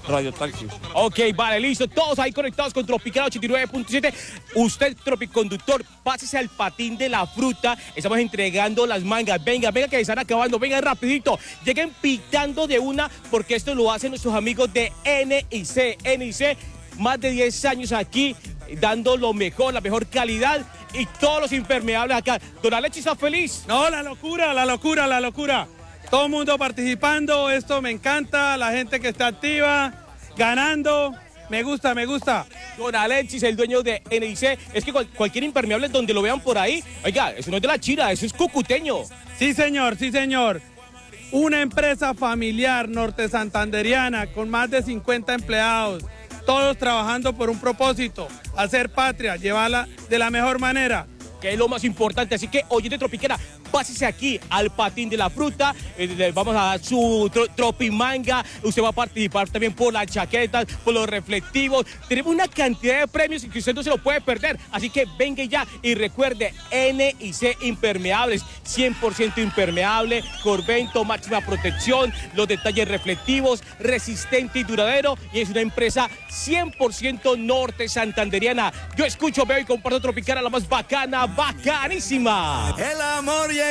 Radio Taxi. Ok, vale, listo. Todos ahí conectados con Tropical 89.7. Usted, tropiconductor, pásese al patín de la fruta. Estamos entregando las mangas. Venga, venga, que se están acabando. Venga, rapidito. Lleguen pitando de una, porque esto lo hacen nuestros amigos de NIC. NIC, más de 10 años aquí, dando lo mejor, la mejor calidad y todos los impermeables acá. Don Alexis está feliz. No, la locura, la locura, la locura. Todo el mundo participando, esto me encanta, la gente que está activa, ganando, me gusta, me gusta. Don Alexis, el dueño de NIC, es que cualquier impermeable donde lo vean por ahí, oiga, eso no es de la China, eso es cucuteño. Sí, señor, sí, señor. Una empresa familiar norte santanderiana con más de 50 empleados, todos trabajando por un propósito, hacer patria, llevarla de la mejor manera. Que es lo más importante, así que oyente tropiquera, pásese aquí al patín de la fruta, vamos a dar su tropimanga, usted va a participar también por las chaquetas, por los reflectivos, tenemos una cantidad de premios que usted no se lo puede perder, así que venga ya y recuerde, NIC Impermeables, 100% impermeable, Corvento, máxima protección, los detalles reflectivos, resistente y duradero, y es una empresa 100% norte santanderiana. Yo escucho, veo y comparto Tropicana, la más bacana, bacanísima. El amor